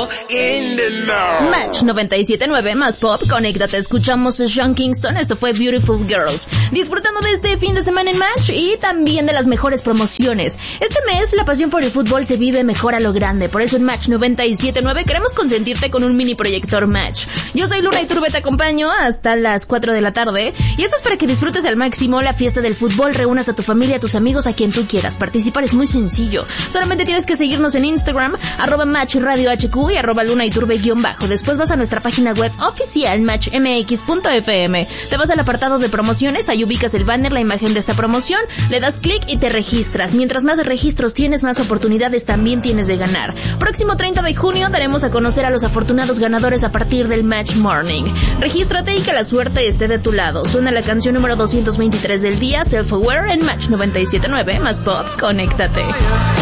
people in the know. Match 97.9 más pop, conéctate, escuchamos a Sean Kingston, esto fue Beautiful Girls. Disfrutando de este fin de semana en Match y también de las mejores promociones. Este mes la pasión por el fútbol se vive mejor a lo grande, por eso en Match 97.9 queremos consentirte con un mini proyector Match. Yo soy Luna Iturbe, te acompaño hasta las 4 de la tarde y esto es para que disfrutes al máximo la fiesta del fútbol, reúnas a tu familia, a tus amigos, a quien tú quieras. Participar es muy sencillo, solamente tienes que seguirnos en Instagram, @MatchRadioHQ y @LunaIturbe_. Después vas a nuestra página web oficial matchmx.fm, te vas al apartado de promociones, ahí ubicas el banner, la imagen de esta promoción, le das clic y te registras. Mientras más registros tienes, más oportunidades también tienes de ganar. Próximo 30 de junio daremos a conocer a los afortunados ganadores a partir del Match Morning. Regístrate y que la suerte esté de tu lado. Suena la canción número 223 del día, Self Aware, en Match 97.9 más pop, conéctate.